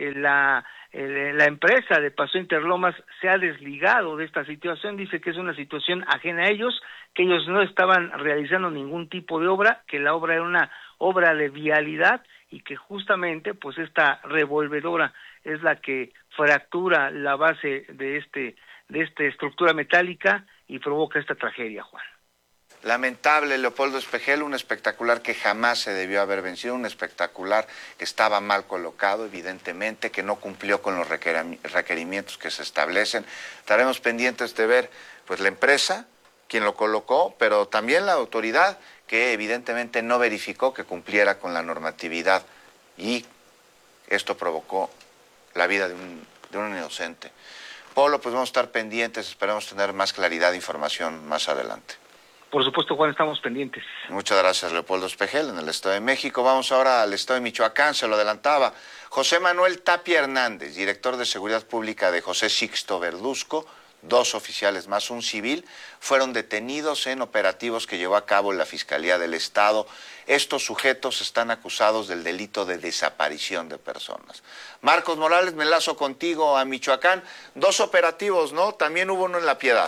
la empresa de Paso Interlomas se ha desligado de esta situación, dice que es una situación ajena a ellos, que ellos no estaban realizando ningún tipo de obra, que la obra era una obra de vialidad y que justamente pues esta revolvedora es la que fractura la base de esta estructura metálica y provoca esta tragedia, Juan. Lamentable, Leopoldo Espejel, un espectacular que jamás se debió haber vencido, un espectacular que estaba mal colocado, evidentemente, que no cumplió con los requerimientos que se establecen. Estaremos pendientes de ver pues la empresa, quien lo colocó, pero también la autoridad, que evidentemente no verificó que cumpliera con la normatividad, y esto provocó la vida de un inocente. Polo, pues vamos a estar pendientes, esperamos tener más claridad e información más adelante. Por supuesto, Juan, estamos pendientes. Muchas gracias, Leopoldo Espejel, en el Estado de México. Vamos ahora al Estado de Michoacán, se lo adelantaba. José Manuel Tapia Hernández, director de Seguridad Pública de José Sixto Verduzco, 2 oficiales más un civil, fueron detenidos en operativos que llevó a cabo la Fiscalía del Estado. Estos sujetos están acusados del delito de desaparición de personas. Marcos Morales, me enlazo contigo a Michoacán. 2 operativos, ¿no? También hubo uno en La Piedad.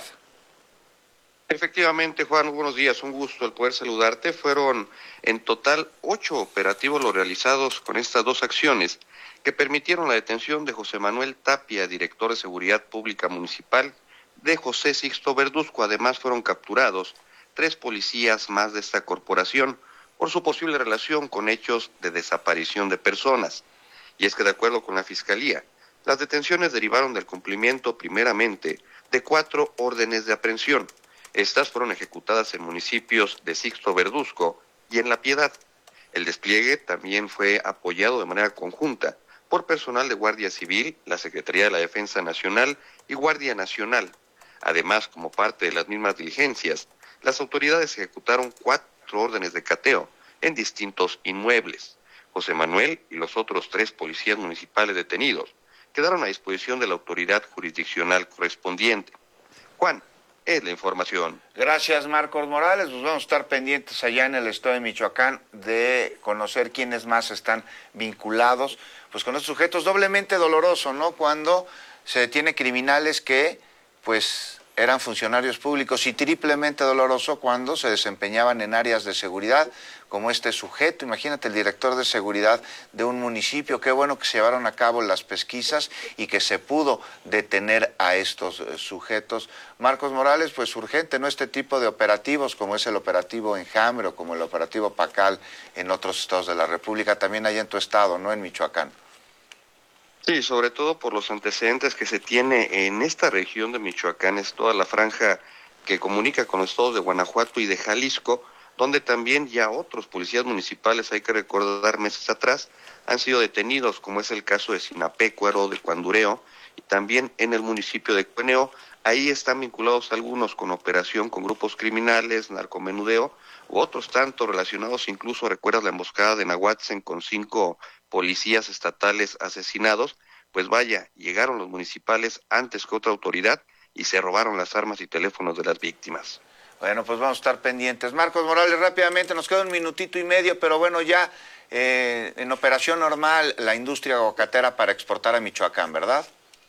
Efectivamente, Juan, buenos días, un gusto el poder saludarte. Fueron en total 8 operativos los realizados con estas 2 acciones que permitieron la detención de José Manuel Tapia, director de Seguridad Pública Municipal de José Sixto Verduzco. Además fueron capturados 3 policías más de esta corporación por su posible relación con hechos de desaparición de personas. Y es que de acuerdo con la Fiscalía, las detenciones derivaron del cumplimiento primeramente de 4 órdenes de aprehensión. Estas fueron ejecutadas en municipios de Sixto Verduzco y en La Piedad. El despliegue también fue apoyado de manera conjunta por personal de Guardia Civil, la Secretaría de la Defensa Nacional y Guardia Nacional. Además, como parte de las mismas diligencias, las autoridades ejecutaron 4 órdenes de cateo en distintos inmuebles. José Manuel y los otros 3 policías municipales detenidos quedaron a disposición de la autoridad jurisdiccional correspondiente. Juan, es la información. Gracias, Marcos Morales. Pues vamos a estar pendientes allá en el Estado de Michoacán de conocer quiénes más están vinculados pues con estos sujetos. Doblemente doloroso, ¿no? Cuando se detiene criminales que pues eran funcionarios públicos, y triplemente doloroso cuando se desempeñaban en áreas de seguridad como este sujeto. Imagínate, el director de seguridad de un municipio. Qué bueno que se llevaron a cabo las pesquisas y que se pudo detener a estos sujetos. Marcos Morales, pues urgente, ¿no? Este tipo de operativos, como es el operativo Enjambre o como el operativo Pacal en otros estados de la República, también allá en tu estado, ¿no? En Michoacán. Sí, sobre todo por los antecedentes que se tiene en esta región de Michoacán, es toda la franja que comunica con los estados de Guanajuato y de Jalisco, donde también ya otros policías municipales, hay que recordar meses atrás, han sido detenidos, como es el caso de Sinapecuaro, de Cuandureo, y también en el municipio de Cueneo. Ahí están vinculados algunos con operación con grupos criminales, narcomenudeo, u otros tanto relacionados, incluso recuerdas la emboscada de Nahuatzen con 5 policías estatales asesinados. Pues vaya, llegaron los municipales antes que otra autoridad y se robaron las armas y teléfonos de las víctimas. Bueno, pues vamos a estar pendientes. Marcos Morales, rápidamente, nos queda 1 minutito y medio, pero bueno, ya en operación normal la industria aguacatera para exportar a Michoacán, ¿verdad?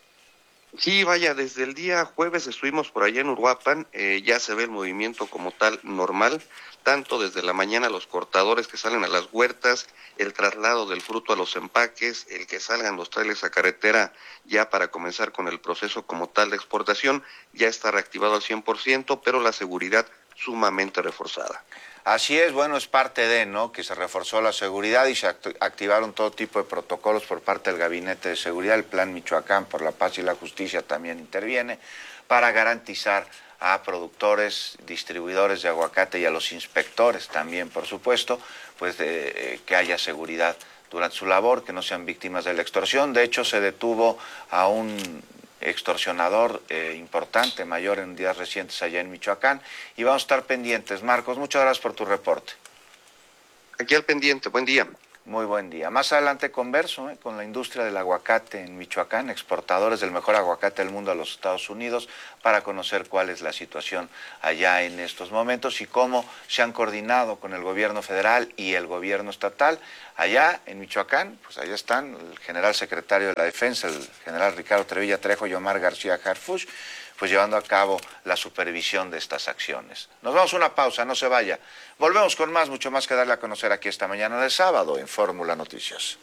Sí, vaya, desde el día jueves estuvimos por allá en Uruapan, ya se ve el movimiento como tal normal, tanto desde la mañana los cortadores que salen a las huertas, el traslado del fruto a los empaques, el que salgan los trailers a carretera ya para comenzar con el proceso como tal de exportación, ya está reactivado al 100%, pero la seguridad sumamente reforzada. Así es, bueno, es parte de, ¿no?, que se reforzó la seguridad y se activaron todo tipo de protocolos por parte del Gabinete de Seguridad. El Plan Michoacán por la Paz y la Justicia también interviene para garantizar a productores, distribuidores de aguacate y a los inspectores también, por supuesto, pues que haya seguridad durante su labor, que no sean víctimas de la extorsión. De hecho, se detuvo a un extorsionador importante, mayor en días recientes allá en Michoacán, y vamos a estar pendientes. Marcos, muchas gracias por tu reporte. Aquí al pendiente, buen día. Muy buen día. Más adelante converso con la industria del aguacate en Michoacán, exportadores del mejor aguacate del mundo a los Estados Unidos, para conocer cuál es la situación allá en estos momentos y cómo se han coordinado con el gobierno federal y el gobierno estatal. Allá en Michoacán, pues allá están el general secretario de la Defensa, el general Ricardo Trevilla Trejo y Omar García Harfuch, pues llevando a cabo la supervisión de estas acciones. Nos vamos a una pausa, no se vaya. Volvemos con más, mucho más que darle a conocer aquí esta mañana de sábado en Fórmula Noticias.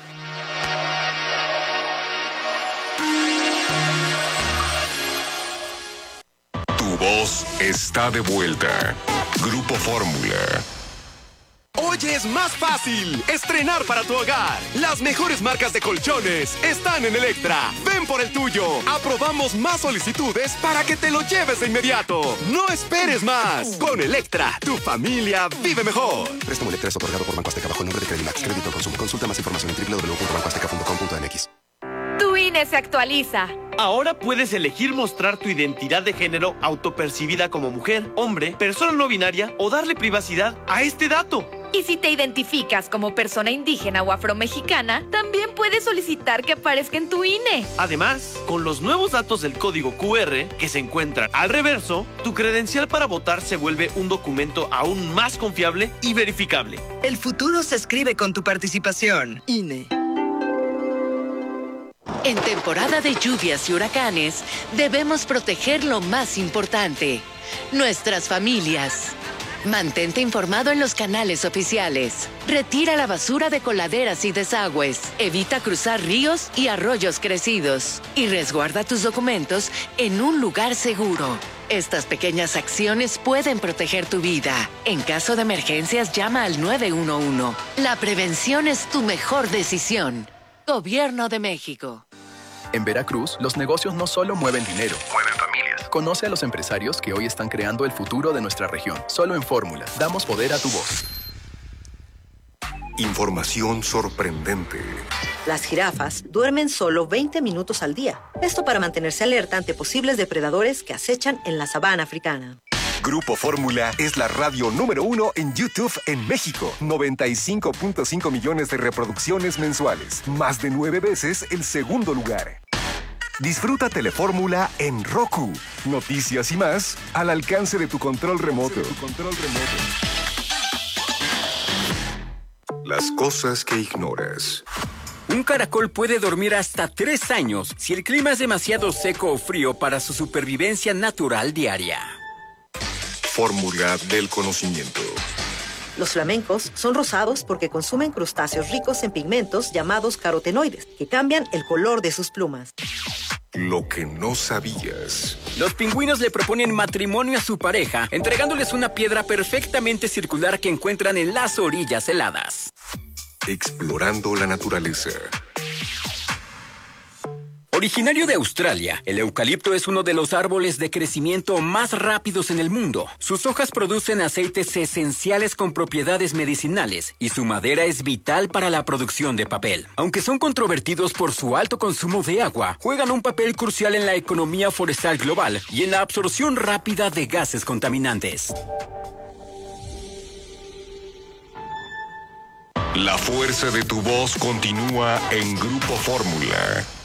Tu voz está de vuelta. Grupo Fórmula. Hoy es más fácil estrenar para tu hogar. Las mejores marcas de colchones están en Electra. Ven por el tuyo. Aprobamos más solicitudes para que te lo lleves de inmediato. No esperes más. Con Electra, tu familia vive mejor. Préstamo Electra es otorgado por Banco Azteca bajo el nombre de Credimax. Crédito al consumo. Consulta más información en www.bancoazteca.com.mx. Tu INE se actualiza. Ahora puedes elegir mostrar tu identidad de género autopercibida como mujer, hombre, persona no binaria o darle privacidad a este dato. Y si te identificas como persona indígena o afromexicana, también puedes solicitar que aparezca en tu INE. Además, con los nuevos datos del código QR que se encuentran al reverso, tu credencial para votar se vuelve un documento aún más confiable y verificable. El futuro se escribe con tu participación. INE. En temporada de lluvias y huracanes, debemos proteger lo más importante, nuestras familias. Mantente informado en los canales oficiales. Retira la basura de coladeras y desagües. Evita cruzar ríos y arroyos crecidos. Y resguarda tus documentos en un lugar seguro. Estas pequeñas acciones pueden proteger tu vida. En caso de emergencias, llama al 911. La prevención es tu mejor decisión. Gobierno de México. En Veracruz, los negocios no solo mueven dinero, mueven familias. Conoce a los empresarios que hoy están creando el futuro de nuestra región. Solo en Fórmula, damos poder a tu voz. Información sorprendente. Las jirafas duermen solo 20 minutos al día. Esto para mantenerse alerta ante posibles depredadores que acechan en la sabana africana. Grupo Fórmula es la radio número 1 en YouTube en México. 95.5 millones de reproducciones mensuales. Más de 9 veces el segundo lugar. Disfruta Telefórmula en Roku. Noticias y más al alcance de tu control remoto. Las cosas que ignoras. Un caracol puede dormir hasta 3 años si el clima es demasiado seco o frío para su supervivencia natural diaria. Fórmula del conocimiento. Los flamencos son rosados porque consumen crustáceos ricos en pigmentos llamados carotenoides, que cambian el color de sus plumas. Lo que no sabías. Los pingüinos le proponen matrimonio a su pareja, entregándoles una piedra perfectamente circular que encuentran en las orillas heladas. Explorando la naturaleza. Originario de Australia, el eucalipto es uno de los árboles de crecimiento más rápidos en el mundo. Sus hojas producen aceites esenciales con propiedades medicinales y su madera es vital para la producción de papel. Aunque son controvertidos por su alto consumo de agua, juegan un papel crucial en la economía forestal global y en la absorción rápida de gases contaminantes. La fuerza de tu voz continúa en Grupo Fórmula.